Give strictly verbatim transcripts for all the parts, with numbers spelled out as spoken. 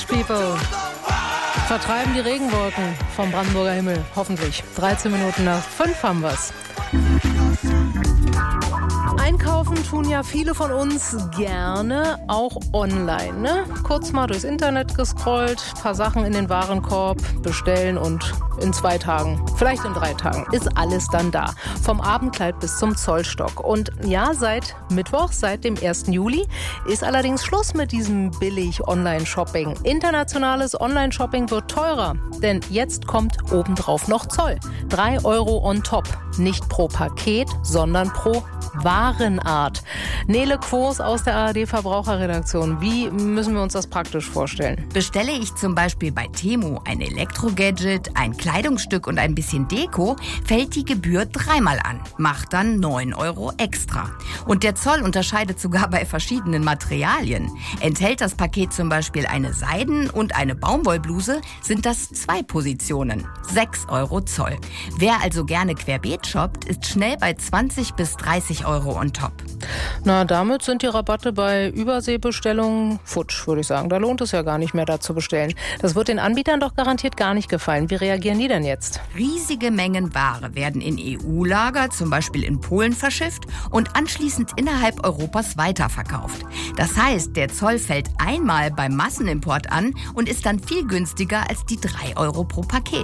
People vertreiben die Regenwolken vom Brandenburger Himmel. Hoffentlich. dreizehn Minuten nach fünf haben wir's. Einkaufen tun ja viele von uns gerne, auch online. Ne? Kurz mal durchs Internet gescrollt, paar Sachen in den Warenkorb bestellen und in zwei Tagen, vielleicht in drei Tagen, ist alles dann da. Vom Abendkleid bis zum Zollstock. Und ja, seit Mittwoch, seit dem ersten Juli, ist allerdings Schluss mit diesem Billig-Online-Shopping. Internationales Online-Shopping wird teurer, denn jetzt kommt obendrauf noch Zoll. Drei Euro on top. Nicht pro Paket, sondern pro Warenart. Nele Quos aus der A R D-Verbraucherredaktion. Wie müssen wir uns das praktisch vorstellen? Bestelle ich zum Beispiel bei Temu ein Elektrogadget, ein Kleidungsstück und ein bisschen Deko, fällt die Gebühr dreimal an, macht dann neun Euro extra. Und der Zoll unterscheidet sogar bei verschiedenen Materialien. Enthält das Paket zum Beispiel eine Seiden- und eine Baumwollbluse, sind das zwei Positionen, sechs Euro Zoll. Wer also gerne querbeet shoppt, ist schnell bei zwanzig bis dreißig Euro on top. Na, damit sind die Rabatte bei Überseebestellungen futsch, würde ich sagen. Da lohnt es ja gar nicht mehr, da zu bestellen. Das wird den Anbietern doch garantiert gar nicht gefallen. Wie reagieren die denn jetzt? Riesige Mengen Ware werden in E U-Lager, zum Beispiel in Polen, verschifft und anschließend innerhalb Europas weiterverkauft. Das heißt, der Zoll fällt einmal beim Massenimport an und ist dann viel günstiger als die drei Euro pro Paket.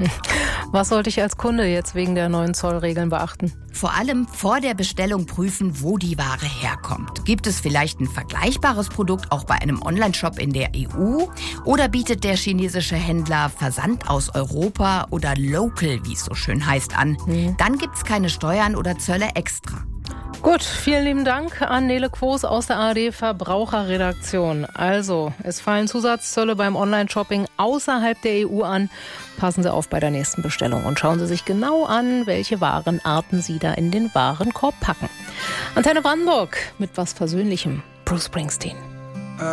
Was sollte ich als Kunde jetzt wegen der neuen Zollregeln beachten? Vor allem vor der Bestellung prüfen, wo die Ware herkommt. Gibt es vielleicht ein vergleichbares Produkt auch bei einem Onlineshop in der E U? Oder bietet der chinesische Händler Versand aus Europa oder Local, wie es so schön heißt, an? Mhm. Dann gibt's keine Steuern oder Zölle extra. Gut, vielen lieben Dank an Nele Quos aus der A R D-Verbraucherredaktion. Also, es fallen Zusatzzölle beim Online-Shopping außerhalb der E U an. Passen Sie auf bei der nächsten Bestellung und schauen Sie sich genau an, welche Warenarten Sie da in den Warenkorb packen. Antenne Brandenburg mit was Versöhnlichem. Bruce Springsteen.